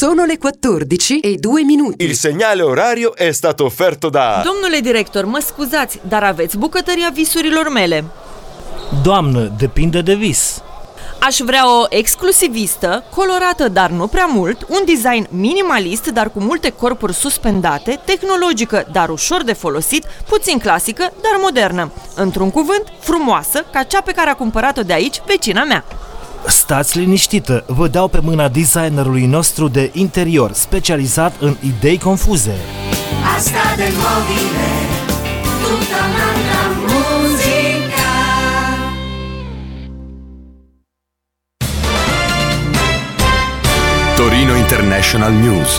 Sono le 14:02. Il segnale orario è stato offerto da... Domnule director, mă scuzați, dar aveți bucătăria visurilor mele? Doamnă, depinde de vis. Aș vrea o exclusivistă, colorată, dar nu prea mult, un design minimalist, dar cu multe corpuri suspendate, tehnologică, dar ușor de folosit, puțin clasică, dar modernă. Într-un cuvânt, frumoasă, ca cea pe care a cumpărat-o de aici vecina mea. Stați liniștită, vă dau pe mâna designerului nostru de interior, specializat în idei confuze. Asta de mobile, tutta un'altra musica. Torino International News.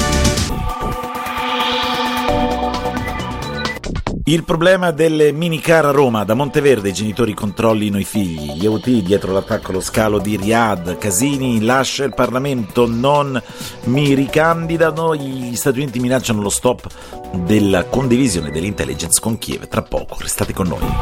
Il problema delle minicar a Roma. Da Monteverde i genitori controllino i figli. Gli Houthi dietro l'attacco allo scalo di Riyadh. Casini lascia il Parlamento, non mi ricandidano. Gli Stati Uniti minacciano lo stop della condivisione dell'intelligence con Kiev. Tra poco, restate con noi.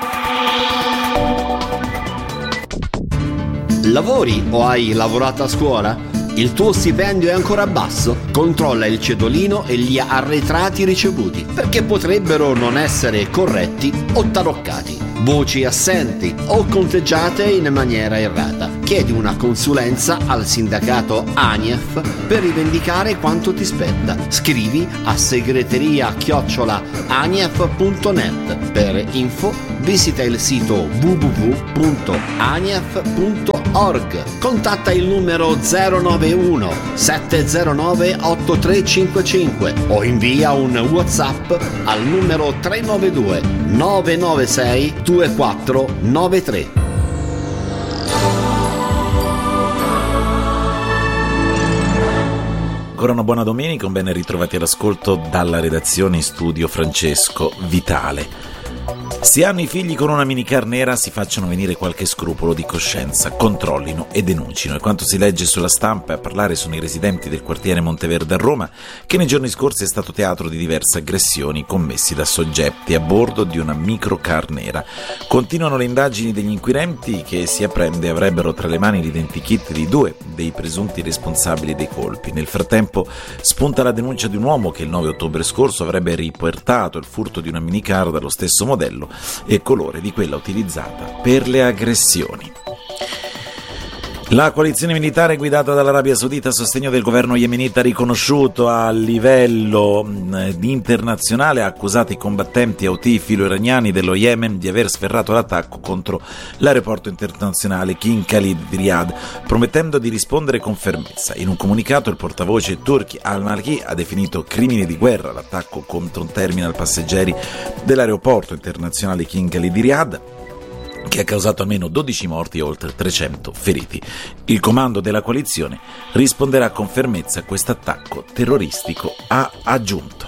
Lavori o hai lavorato a scuola? Il tuo stipendio è ancora basso? Controlla il cedolino e gli arretrati ricevuti, perché potrebbero non essere corretti o taroccati. Voci assenti o conteggiate in maniera errata. Chiedi una consulenza al sindacato ANIEF per rivendicare quanto ti spetta. Scrivi a segreteria@anief.net. Per info visita il sito www.anief.org. Contatta il numero 091 709 8355 o invia un WhatsApp al numero 392 996 2493. Ancora una buona domenica, un ben ritrovati all'ascolto dalla redazione in studio Francesco Vitale. Se hanno i figli con una minicar nera si facciano venire qualche scrupolo di coscienza, controllino e denuncino. E quanto si legge sulla stampa, a parlare sono i residenti del quartiere Monteverde a Roma, che nei giorni scorsi è stato teatro di diverse aggressioni commessi da soggetti a bordo di una microcar nera. Continuano le indagini degli inquirenti che si apprende avrebbero tra le mani l'identikit di 2 dei presunti responsabili dei colpi. Nel frattempo spunta la denuncia di un uomo che il 9 ottobre scorso avrebbe riportato il furto di una minicar dallo stesso modello e colore di quella utilizzata per le aggressioni. La coalizione militare guidata dall'Arabia Saudita a sostegno del governo yemenita riconosciuto a livello internazionale ha accusato i combattenti Houthi filo-iraniani dello Yemen di aver sferrato l'attacco contro l'aeroporto internazionale King Khalid di Riyadh, promettendo di rispondere con fermezza. In un comunicato il portavoce Turki al-Maliki ha definito crimine di guerra l'attacco contro un terminal passeggeri dell'aeroporto internazionale King Khalid di Riyadh, che ha causato almeno 12 morti e oltre 300 feriti. Il comando della coalizione risponderà con fermezza a questo attacco terroristico, ha aggiunto.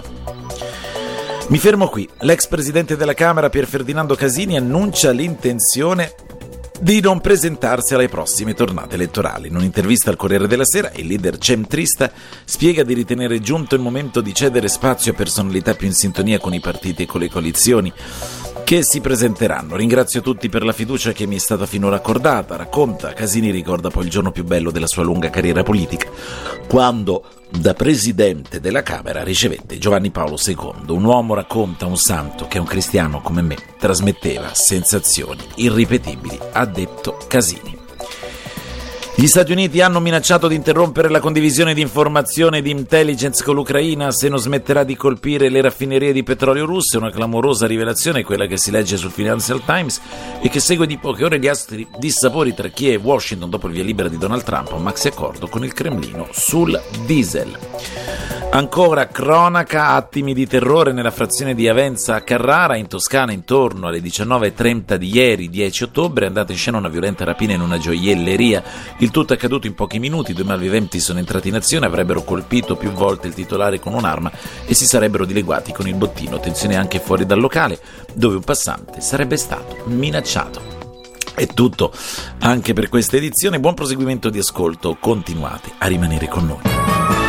Mi fermo qui. L'ex presidente della Camera Pier Ferdinando Casini annuncia l'intenzione di non presentarsi alle prossime tornate elettorali. In un'intervista al Corriere della Sera, il leader centrista spiega di ritenere giunto il momento di cedere spazio a personalità più in sintonia con i partiti e con le coalizioni che si presenteranno. Ringrazio tutti per la fiducia che mi è stata finora accordata, racconta. Casini ricorda poi il giorno più bello della sua lunga carriera politica, quando da presidente della Camera ricevette Giovanni Paolo II. Un uomo, racconta, un santo che un cristiano come me trasmetteva sensazioni irripetibili, ha detto Casini. Gli Stati Uniti hanno minacciato di interrompere la condivisione di informazioni e di intelligence con l'Ucraina se non smetterà di colpire le raffinerie di petrolio russe. Una clamorosa rivelazione, quella che si legge sul Financial Times e che segue di poche ore gli astri dissapori tra Kiev e Washington dopo il via libera di Donald Trump a un maxi accordo con il Cremlino sul diesel. Ancora cronaca, attimi di terrore nella frazione di Avenza a Carrara, in Toscana. Intorno alle 19:30 di ieri, 10 ottobre, è andata in scena una violenta rapina in una gioielleria. Il tutto è accaduto in pochi minuti. 2 malviventi sono entrati in azione, avrebbero colpito più volte il titolare con un'arma e si sarebbero dileguati con il bottino. Tensione anche fuori dal locale, dove un passante sarebbe stato minacciato. È tutto anche per questa edizione. Buon proseguimento di ascolto, continuate a rimanere con noi.